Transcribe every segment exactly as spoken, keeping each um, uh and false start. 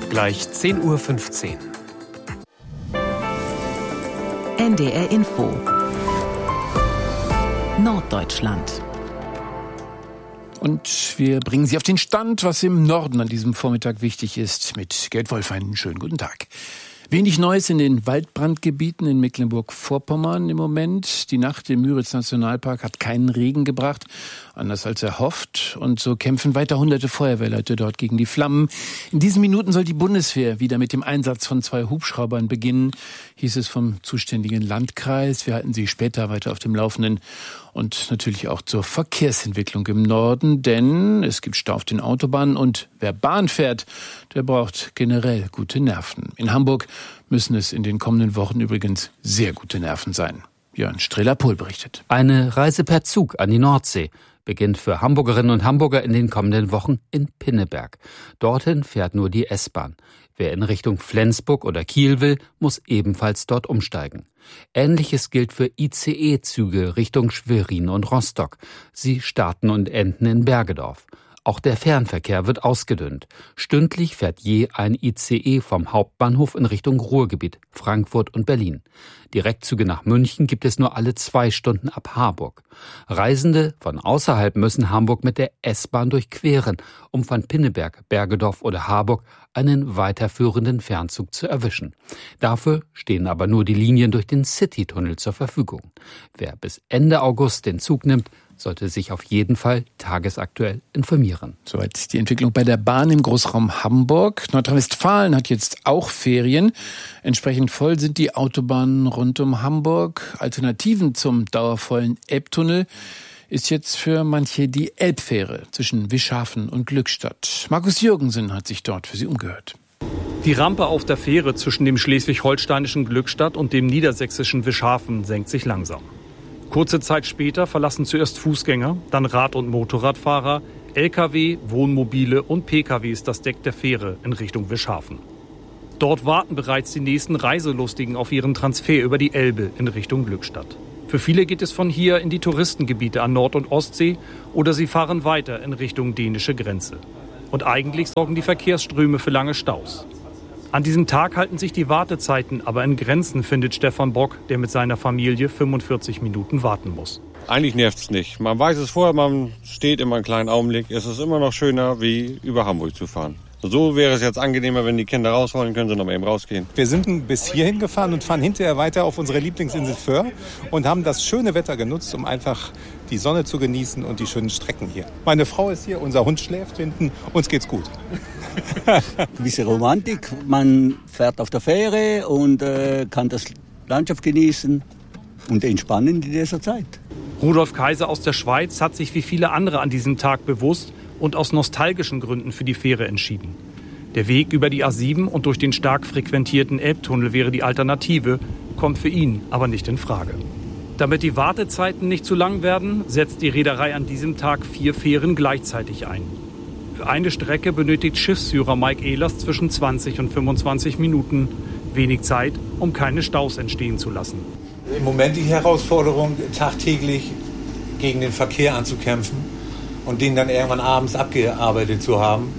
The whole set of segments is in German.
gleich zehn Uhr fünfzehn. N D R Info Norddeutschland. Und wir bringen Sie auf den Stand, was im Norden an diesem Vormittag wichtig ist, mit Gerd Wolf. Einen schönen guten Tag. Wenig Neues in den Waldbrandgebieten in Mecklenburg-Vorpommern im Moment. Die Nacht im Müritz-Nationalpark hat keinen Regen gebracht, anders als erhofft. Und so kämpfen weiter hunderte Feuerwehrleute dort gegen die Flammen. In diesen Minuten soll die Bundeswehr wieder mit dem Einsatz von zwei Hubschraubern beginnen, hieß es vom zuständigen Landkreis. Wir halten Sie später weiter auf dem Laufenden. Und natürlich auch zur Verkehrsentwicklung im Norden, denn es gibt Stau auf den Autobahnen und wer Bahn fährt, der braucht generell gute Nerven. In Hamburg müssen es in den kommenden Wochen übrigens sehr gute Nerven sein. Jörn Strehler-Pohl berichtet. Eine Reise per Zug an die Nordsee beginnt für Hamburgerinnen und Hamburger in den kommenden Wochen in Pinneberg. Dorthin fährt nur die S-Bahn. Wer in Richtung Flensburg oder Kiel will, muss ebenfalls dort umsteigen. Ähnliches gilt für I C E-Züge Richtung Schwerin und Rostock. Sie starten und enden in Bergedorf. Auch der Fernverkehr wird ausgedünnt. Stündlich fährt je ein I C E vom Hauptbahnhof in Richtung Ruhrgebiet, Frankfurt und Berlin. Direktzüge nach München gibt es nur alle zwei Stunden ab Harburg. Reisende von außerhalb müssen Hamburg mit der S-Bahn durchqueren, um von Pinneberg, Bergedorf oder Harburg einen weiterführenden Fernzug zu erwischen. Dafür stehen aber nur die Linien durch den Citytunnel zur Verfügung. Wer bis Ende August den Zug nimmt, sollte sich auf jeden Fall tagesaktuell informieren. Soweit die Entwicklung bei der Bahn im Großraum Hamburg. Nordrhein-Westfalen hat jetzt auch Ferien. Entsprechend voll sind die Autobahnen rund um Hamburg. Alternativen zum dauervollen Elbtunnel ist jetzt für manche die Elbfähre zwischen Wischhafen und Glückstadt. Markus Jürgensen hat sich dort für Sie umgehört. Die Rampe auf der Fähre zwischen dem schleswig-holsteinischen Glückstadt und dem niedersächsischen Wischhafen senkt sich langsam. Kurze Zeit später verlassen zuerst Fußgänger, dann Rad- und Motorradfahrer, L K W, Wohnmobile und P K Ws das Deck der Fähre in Richtung Wischhafen. Dort warten bereits die nächsten Reiselustigen auf ihren Transfer über die Elbe in Richtung Glückstadt. Für viele geht es von hier in die Touristengebiete an Nord- und Ostsee oder sie fahren weiter in Richtung dänische Grenze. Und eigentlich sorgen die Verkehrsströme für lange Staus. An diesem Tag halten sich die Wartezeiten aber in Grenzen, findet Stefan Bock, der mit seiner Familie fünfundvierzig Minuten warten muss. Eigentlich nervt es nicht. Man weiß es vorher, man steht immer einen kleinen Augenblick. Es ist immer noch schöner, wie über Hamburg zu fahren. So wäre es jetzt angenehmer, wenn die Kinder raus wollen, können sie noch mal eben rausgehen. Wir sind bis hierhin gefahren und fahren hinterher weiter auf unsere Lieblingsinsel Föhr und haben das schöne Wetter genutzt, um einfach die Sonne zu genießen und die schönen Strecken hier. Meine Frau ist hier, unser Hund schläft hinten, uns geht's gut. Gewisse Romantik, man fährt auf der Fähre und äh, kann das Landschaft genießen und entspannen in dieser Zeit. Rudolf Kaiser aus der Schweiz hat sich wie viele andere an diesem Tag bewusst und aus nostalgischen Gründen für die Fähre entschieden. Der Weg über die A sieben und durch den stark frequentierten Elbtunnel wäre die Alternative, kommt für ihn aber nicht in Frage. Damit die Wartezeiten nicht zu lang werden, setzt die Reederei an diesem Tag vier Fähren gleichzeitig ein. Für eine Strecke benötigt Schiffsführer Mike Ehlers zwischen zwanzig und fünfundzwanzig Minuten. Wenig Zeit, um keine Staus entstehen zu lassen. Im Moment die Herausforderung, tagtäglich gegen den Verkehr anzukämpfen und den dann irgendwann abends abgearbeitet zu haben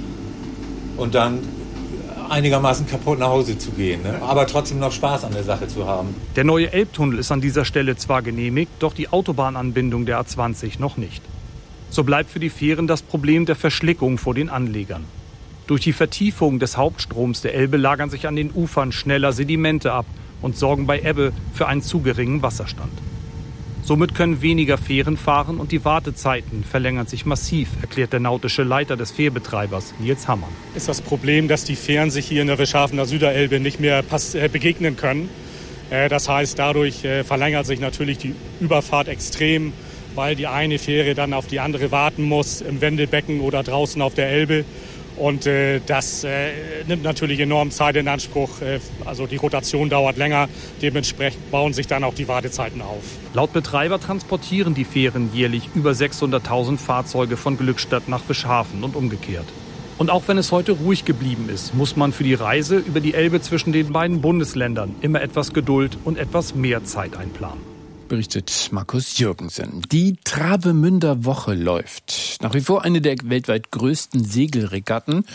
und dann einigermaßen kaputt nach Hause zu gehen, ne? Aber trotzdem noch Spaß an der Sache zu haben. Der neue Elbtunnel ist an dieser Stelle zwar genehmigt, doch die Autobahnanbindung der A zwanzig noch nicht. So bleibt für die Fähren das Problem der Verschlickung vor den Anlegern. Durch die Vertiefung des Hauptstroms der Elbe lagern sich an den Ufern schneller Sedimente ab und sorgen bei Ebbe für einen zu geringen Wasserstand. Somit können weniger Fähren fahren und die Wartezeiten verlängern sich massiv, erklärt der nautische Leiter des Fährbetreibers, Nils Hammann. Ist das Problem, dass die Fähren sich hier in der Wischhafener Süderelbe nicht mehr pass- äh, begegnen können. Äh, das heißt, dadurch äh, verlängert sich natürlich die Überfahrt extrem, weil die eine Fähre dann auf die andere warten muss, im Wendelbecken oder draußen auf der Elbe. Und äh, das äh, nimmt natürlich enorm Zeit in Anspruch. Äh, also die Rotation dauert länger. Dementsprechend bauen sich dann auch die Wartezeiten auf. Laut Betreiber transportieren die Fähren jährlich über sechshunderttausend Fahrzeuge von Glückstadt nach Wischhafen und umgekehrt. Und auch wenn es heute ruhig geblieben ist, muss man für die Reise über die Elbe zwischen den beiden Bundesländern immer etwas Geduld und etwas mehr Zeit einplanen. Berichtet Markus Jürgensen. Die Travemünder Woche läuft. Nach wie vor eine der weltweit größten Segelregatten.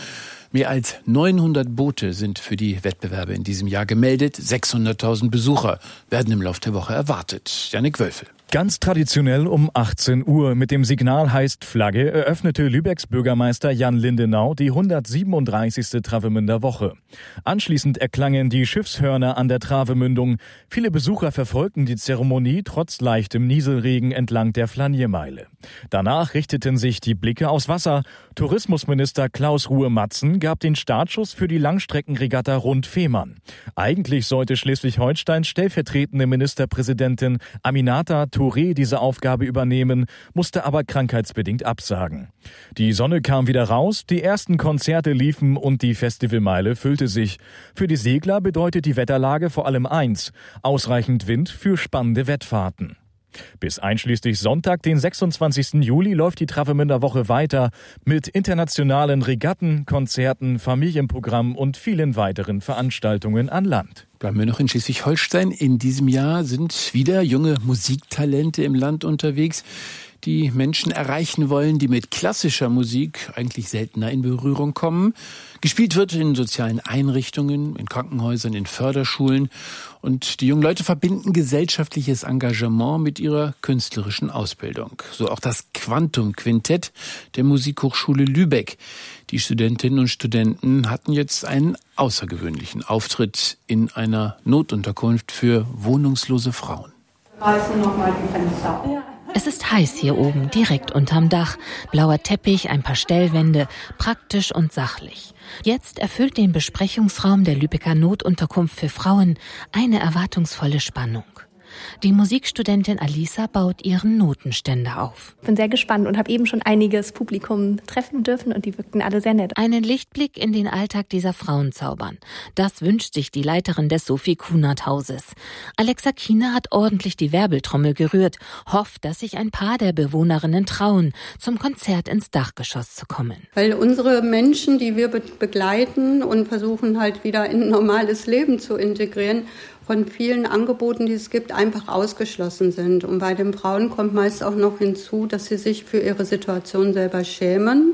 Mehr als neunhundert Boote sind für die Wettbewerbe in diesem Jahr gemeldet. sechshunderttausend Besucher werden im Laufe der Woche erwartet. Jannik Wölfel. Ganz traditionell um achtzehn Uhr mit dem Signal heißt Flagge eröffnete Lübecks Bürgermeister Jan Lindenau die hundertsiebenunddreißigste Travemünder Woche. Anschließend erklangen die Schiffshörner an der Travemündung. Viele Besucher verfolgten die Zeremonie trotz leichtem Nieselregen entlang der Flaniermeile. Danach richteten sich die Blicke aufs Wasser. Tourismusminister Klaus Ruhe-Matzen gab den Startschuss für die Langstreckenregatta rund Fehmarn. Eigentlich sollte Schleswig-Holsteins stellvertretende Ministerpräsidentin Aminata Touré diese Aufgabe übernehmen, musste aber krankheitsbedingt absagen. Die Sonne kam wieder raus, die ersten Konzerte liefen und die Festivalmeile füllte sich. Für die Segler bedeutet die Wetterlage vor allem eins: ausreichend Wind für spannende Wettfahrten. Bis einschließlich Sonntag, den sechsundzwanzigsten Juli, läuft die Travemünder Woche weiter mit internationalen Regatten, Konzerten, Familienprogramm und vielen weiteren Veranstaltungen an Land. Bleiben wir noch in Schleswig-Holstein. In diesem Jahr sind wieder junge Musiktalente im Land unterwegs, die Menschen erreichen wollen, die mit klassischer Musik eigentlich seltener in Berührung kommen. Gespielt wird in sozialen Einrichtungen, in Krankenhäusern, in Förderschulen. Und die jungen Leute verbinden gesellschaftliches Engagement mit ihrer künstlerischen Ausbildung. So auch das Quantum-Quintett der Musikhochschule Lübeck. Die Studentinnen und Studenten hatten jetzt einen außergewöhnlichen Auftritt in einer Notunterkunft für wohnungslose Frauen. Reißen nochmal die Fenster. Ja. Es ist heiß hier oben, direkt unterm Dach. Blauer Teppich, ein paar Stellwände, praktisch und sachlich. Jetzt erfüllt den Besprechungsraum der Lübecker Notunterkunft für Frauen eine erwartungsvolle Spannung. Die Musikstudentin Alisa baut ihren Notenständer auf. Ich bin sehr gespannt und habe eben schon einiges Publikum treffen dürfen und die wirkten alle sehr nett. Einen Lichtblick in den Alltag dieser Frauen zaubern. Das wünscht sich die Leiterin des Sophie Kunert Hauses. Alexa Kiener hat ordentlich die Werbeltrommel gerührt, hofft, dass sich ein paar der Bewohnerinnen trauen, zum Konzert ins Dachgeschoss zu kommen. Weil unsere Menschen, die wir be- begleiten und versuchen halt wieder in ein normales Leben zu integrieren, von vielen Angeboten, die es gibt, einfach ausgeschlossen sind. Und bei den Frauen kommt meist auch noch hinzu, dass sie sich für ihre Situation selber schämen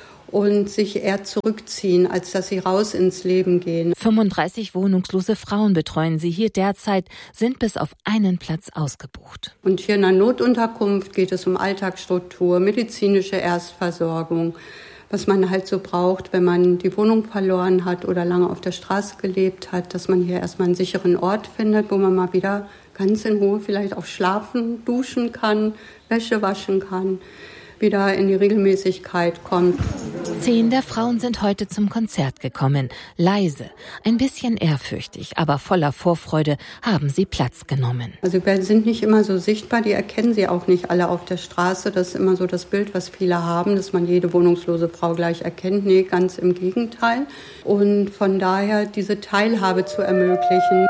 und sich eher zurückziehen, als dass sie raus ins Leben gehen. fünfunddreißig wohnungslose Frauen betreuen sie hier derzeit, sind bis auf einen Platz ausgebucht. Und hier in der Notunterkunft geht es um Alltagsstruktur, medizinische Erstversorgung, was man halt so braucht, wenn man die Wohnung verloren hat oder lange auf der Straße gelebt hat, dass man hier erstmal einen sicheren Ort findet, wo man mal wieder ganz in Ruhe vielleicht auch schlafen, duschen kann, Wäsche waschen kann, wieder in die Regelmäßigkeit kommt. Zehn der Frauen sind heute zum Konzert gekommen. Leise, ein bisschen ehrfürchtig, aber voller Vorfreude haben sie Platz genommen. Also wir sind nicht immer so sichtbar, die erkennen sie auch nicht alle auf der Straße. Das ist immer so das Bild, was viele haben, dass man jede wohnungslose Frau gleich erkennt. Nee, ganz im Gegenteil. Und von daher diese Teilhabe zu ermöglichen.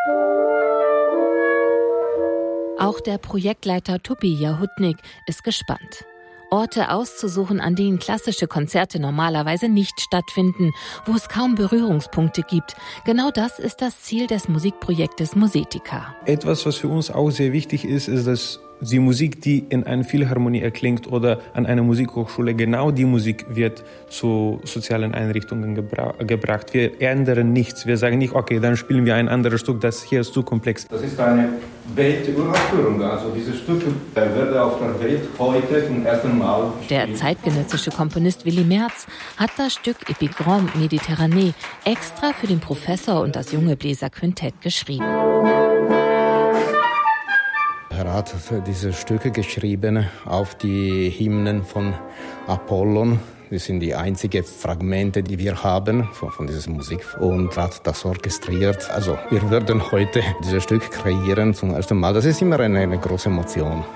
Auch der Projektleiter Tobi Jahutnik ist gespannt. Orte auszusuchen, an denen klassische Konzerte normalerweise nicht stattfinden, wo es kaum Berührungspunkte gibt. Genau das ist das Ziel des Musikprojektes Musetica. Etwas, was für uns auch sehr wichtig ist, ist, dass die Musik, die in einer Philharmonie erklingt oder an einer Musikhochschule, genau die Musik wird zu sozialen Einrichtungen gebra- gebracht. Wir ändern nichts. Wir sagen nicht, okay, dann spielen wir ein anderes Stück, das hier ist zu komplex. Das ist eine Welturaufführung. Also diese Stücke werden auf der Welt heute zum ersten Mal gespielt. Der zeitgenössische Komponist Willy Merz hat das Stück Epigramme Méditerranée extra für den Professor und das junge Bläserquintett geschrieben. Er hat diese Stücke geschrieben auf die Hymnen von Apollon. Das sind die einzigen Fragmente, die wir haben von, von dieser Musik. Und hat das orchestriert. Also wir werden heute dieses Stück kreieren zum ersten Mal. Das ist immer eine, eine große Emotion.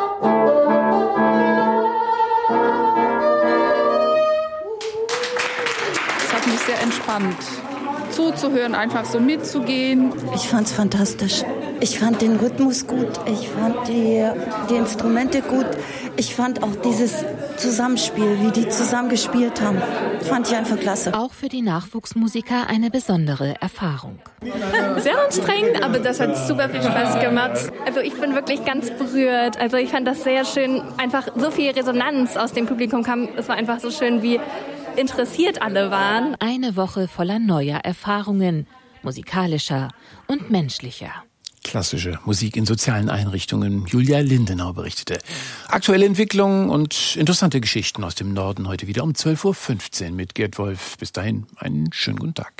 Es hat mich sehr entspannt, zuzuhören, einfach so mitzugehen. Ich fand's fantastisch. Ich fand den Rhythmus gut, ich fand die, die Instrumente gut, ich fand auch dieses Zusammenspiel, wie die zusammen gespielt haben, fand ich einfach klasse. Auch für die Nachwuchsmusiker eine besondere Erfahrung. Sehr anstrengend, aber das hat super viel Spaß gemacht. Also ich bin wirklich ganz berührt. Also ich fand das sehr schön, einfach so viel Resonanz aus dem Publikum kam. Es war einfach so schön, wie interessiert alle waren. Eine Woche voller neuer Erfahrungen, musikalischer und menschlicher. Klassische Musik in sozialen Einrichtungen. Julia Lindenau berichtete. Aktuelle Entwicklungen und interessante Geschichten aus dem Norden heute wieder um zwölf Uhr fünfzehn mit Gerd Wolf. Bis dahin einen schönen guten Tag.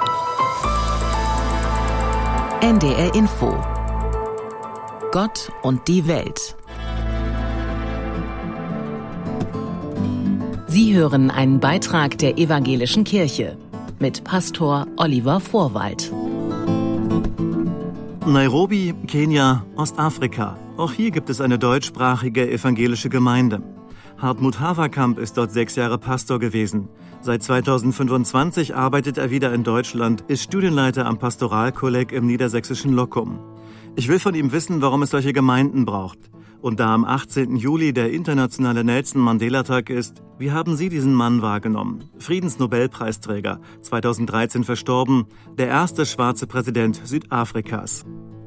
N D R Info. Gott und die Welt. Sie hören einen Beitrag der Evangelischen Kirche mit Pastor Oliver Vorwald. Nairobi, Kenia, Ostafrika. Auch hier gibt es eine deutschsprachige evangelische Gemeinde. Hartmut Haverkamp ist dort sechs Jahre Pastor gewesen. Seit zweitausendfünfundzwanzig arbeitet er wieder in Deutschland, ist Studienleiter am Pastoralkolleg im niedersächsischen Lockum. Ich will von ihm wissen, warum es solche Gemeinden braucht. Und da am achtzehnten Juli der internationale Nelson-Mandela-Tag ist, wie haben Sie diesen Mann wahrgenommen? Friedensnobelpreisträger, zweitausenddreizehn verstorben, der erste schwarze Präsident Südafrikas.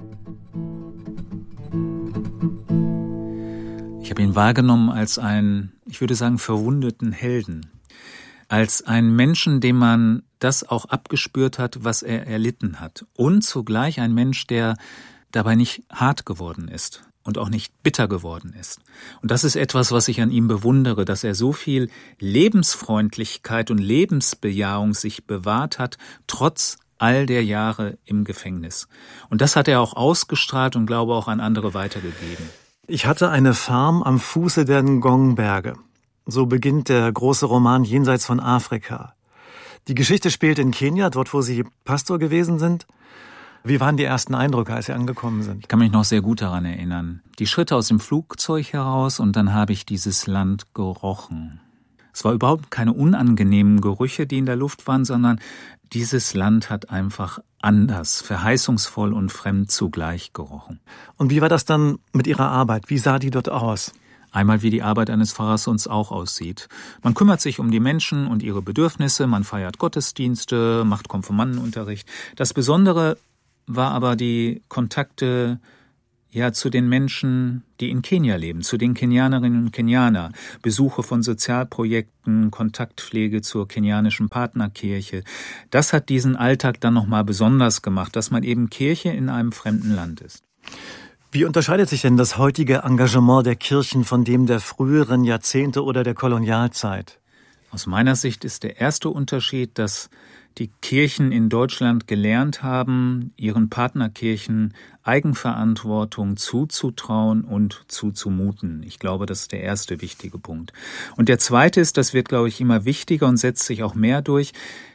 Ich habe ihn wahrgenommen als einen, ich würde sagen, verwundeten Helden. Als einen Menschen, dem man das auch abgespürt hat, was er erlitten hat. Und zugleich ein Mensch, der dabei nicht hart geworden ist. Und auch nicht bitter geworden ist. Und das ist etwas, was ich an ihm bewundere, dass er so viel Lebensfreundlichkeit und Lebensbejahung sich bewahrt hat, trotz all der Jahre im Gefängnis. Und das hat er auch ausgestrahlt und glaube auch an andere weitergegeben. Ich hatte eine Farm am Fuße der Ngong-Berge. So beginnt der große Roman Jenseits von Afrika. Die Geschichte spielt in Kenia, dort wo Sie Pastor gewesen sind. Wie waren die ersten Eindrücke, als Sie angekommen sind? Ich kann mich noch sehr gut daran erinnern. Die Schritte aus dem Flugzeug heraus und dann habe ich dieses Land gerochen. Es war überhaupt keine unangenehmen Gerüche, die in der Luft waren, sondern dieses Land hat einfach anders, verheißungsvoll und fremd zugleich gerochen. Und wie war das dann mit Ihrer Arbeit? Wie sah die dort aus? Einmal wie die Arbeit eines Pfarrers sonst auch aussieht. Man kümmert sich um die Menschen und ihre Bedürfnisse, man feiert Gottesdienste, macht Konfirmandenunterricht. Das Besondere war aber die Kontakte ja zu den Menschen, die in Kenia leben, zu den Kenianerinnen und Kenianer, Besuche von Sozialprojekten, Kontaktpflege zur kenianischen Partnerkirche. Das hat diesen Alltag dann nochmal besonders gemacht, dass man eben Kirche in einem fremden Land ist. Wie unterscheidet sich denn das heutige Engagement der Kirchen von dem der früheren Jahrzehnte oder der Kolonialzeit? Aus meiner Sicht ist der erste Unterschied, dass die Kirchen in Deutschland gelernt haben, ihren Partnerkirchen Eigenverantwortung zuzutrauen und zuzumuten. Ich glaube, das ist der erste wichtige Punkt. Und der zweite ist, das wird, glaube ich, immer wichtiger und setzt sich auch mehr durch,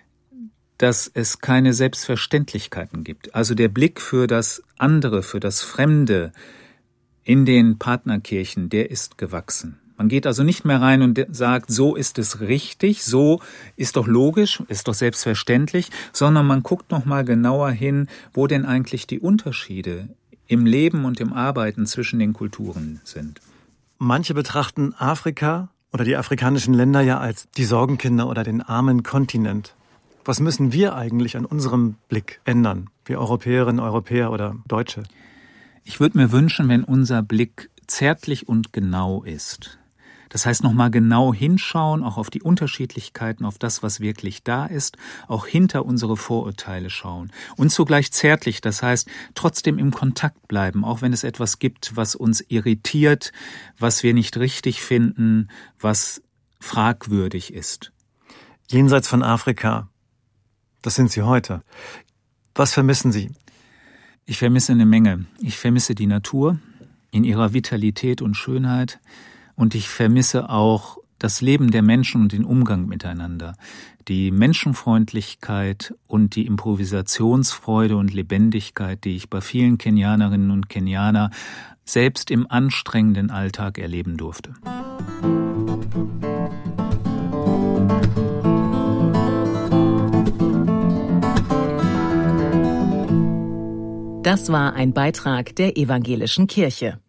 dass es keine Selbstverständlichkeiten gibt. Also der Blick für das andere, für das Fremde in den Partnerkirchen, der ist gewachsen. Man geht also nicht mehr rein und sagt, so ist es richtig, so ist doch logisch, ist doch selbstverständlich, sondern man guckt noch mal genauer hin, wo denn eigentlich die Unterschiede im Leben und im Arbeiten zwischen den Kulturen sind. Manche betrachten Afrika oder die afrikanischen Länder ja als die Sorgenkinder oder den armen Kontinent. Was müssen wir eigentlich an unserem Blick ändern, wir Europäerinnen, Europäer oder Deutsche? Ich würde mir wünschen, wenn unser Blick zärtlich und genau ist. Das heißt, nochmal genau hinschauen, auch auf die Unterschiedlichkeiten, auf das, was wirklich da ist, auch hinter unsere Vorurteile schauen. Und zugleich zärtlich, das heißt, trotzdem im Kontakt bleiben, auch wenn es etwas gibt, was uns irritiert, was wir nicht richtig finden, was fragwürdig ist. Jenseits von Afrika, das sind Sie heute. Was vermissen Sie? Ich vermisse eine Menge. Ich vermisse die Natur in ihrer Vitalität und Schönheit. Und ich vermisse auch das Leben der Menschen und den Umgang miteinander. Die Menschenfreundlichkeit und die Improvisationsfreude und Lebendigkeit, die ich bei vielen Kenianerinnen und Kenianer selbst im anstrengenden Alltag erleben durfte. Das war ein Beitrag der Evangelischen Kirche.